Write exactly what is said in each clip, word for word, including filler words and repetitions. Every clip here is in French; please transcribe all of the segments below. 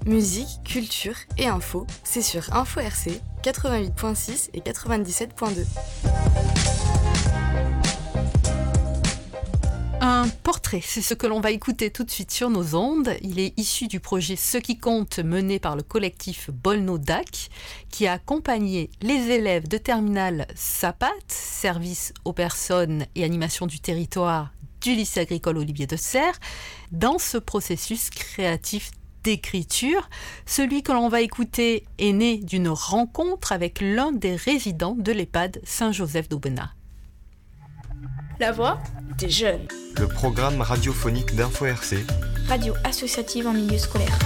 Musique, culture et info, c'est sur Info R C quatre-vingt-huit virgule six et quatre-vingt-dix-sept virgule deux. Un portrait, c'est ce que l'on va écouter tout de suite sur nos ondes. Il est issu du projet Ce qui compte mené par le collectif Bolno-D A C qui a accompagné les élèves de terminale SAPAT, service aux personnes et animation du territoire du lycée agricole Olivier de Serres, dans ce processus créatif d'écriture. Celui que l'on va écouter est né d'une rencontre avec l'un des résidents de l'EHPAD Saint-Joseph d'Aubenas. La voix des jeunes. Le programme radiophonique d'Info R C. Radio associative en milieu scolaire.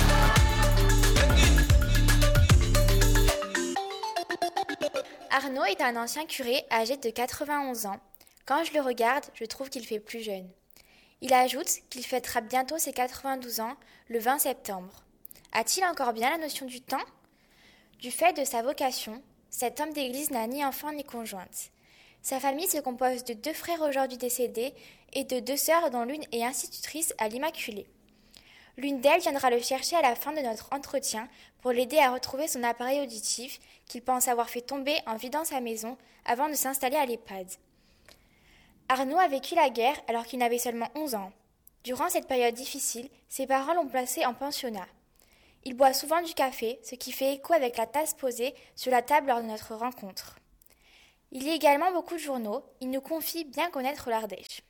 Arnaud est un ancien curé âgé de quatre-vingt-onze ans. Quand je le regarde, je trouve qu'il fait plus jeune. Il ajoute qu'il fêtera bientôt ses quatre-vingt-douze ans le vingt septembre. A-t-il encore bien la notion du temps ? Du fait de sa vocation, cet homme d'église n'a ni enfant ni conjointe. Sa famille se compose de deux frères aujourd'hui décédés et de deux sœurs dont l'une est institutrice à l'Immaculée. L'une d'elles viendra le chercher à la fin de notre entretien pour l'aider à retrouver son appareil auditif qu'il pense avoir fait tomber en vidant sa maison avant de s'installer à l'EHPAD. Arnaud a vécu la guerre alors qu'il n'avait seulement onze ans. Durant cette période difficile, ses parents l'ont placé en pensionnat. Il boit souvent du café, ce qui fait écho avec la tasse posée sur la table lors de notre rencontre. Il lit également beaucoup de journaux, il nous confie bien connaître l'Ardèche.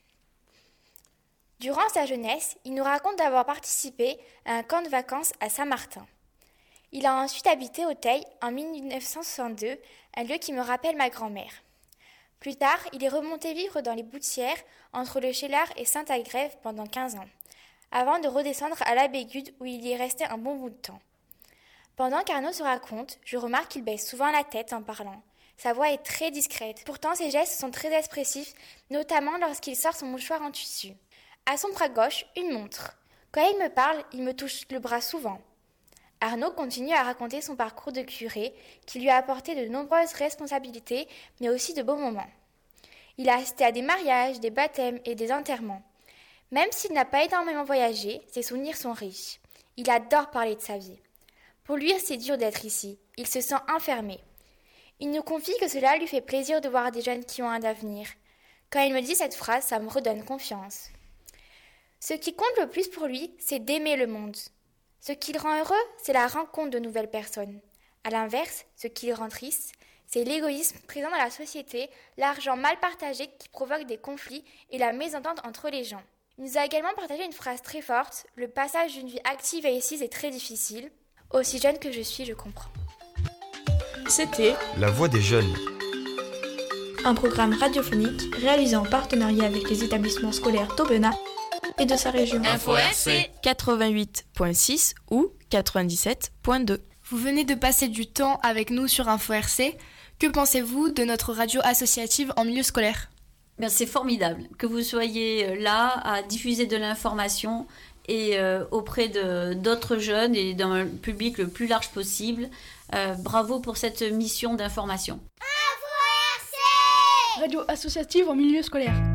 Durant sa jeunesse, il nous raconte d'avoir participé à un camp de vacances à Saint-Martin. Il a ensuite habité au Teil en mille neuf cent soixante-deux, un lieu qui me rappelle ma grand-mère. Plus tard, il est remonté vivre dans les Boutières, entre le Cheylard et Saint-Agrève pendant quinze ans, avant de redescendre à la Bégude où il y est resté un bon bout de temps. Pendant qu'Arnaud se raconte, je remarque qu'il baisse souvent la tête en parlant. Sa voix est très discrète. Pourtant, ses gestes sont très expressifs, notamment lorsqu'il sort son mouchoir en tissu. À son bras gauche, une montre. Quand il me parle, il me touche le bras souvent. Arnaud continue à raconter son parcours de curé, qui lui a apporté de nombreuses responsabilités, mais aussi de beaux moments. Il a assisté à des mariages, des baptêmes et des enterrements. Même s'il n'a pas énormément voyagé, ses souvenirs sont riches. Il adore parler de sa vie. Pour lui, c'est dur d'être ici. Il se sent enfermé. Il nous confie que cela lui fait plaisir de voir des jeunes qui ont un avenir. Quand il me dit cette phrase, ça me redonne confiance. Ce qui compte le plus pour lui, c'est d'aimer le monde. Ce qui le rend heureux, c'est la rencontre de nouvelles personnes. À l'inverse, ce qui le rend triste, c'est l'égoïsme présent dans la société, l'argent mal partagé qui provoque des conflits et la mésentente entre les gens. Il nous a également partagé une phrase très forte, le passage d'une vie active à ici est très difficile. Aussi jeune que je suis, je comprends. C'était La voix des jeunes. Un programme radiophonique réalisé en partenariat avec les établissements scolaires d'Aubenas et de sa région. Info R C quatre-vingt-huit virgule six ou quatre-vingt-dix-sept virgule deux. Vous venez de passer du temps avec nous sur Info R C. Que pensez-vous de notre radio associative en milieu scolaire ? Bien, c'est formidable que vous soyez là à diffuser de l'information et euh, auprès de, d'autres jeunes et d'un public le plus large possible. Euh, bravo pour cette mission d'information. Radio associative en milieu scolaire.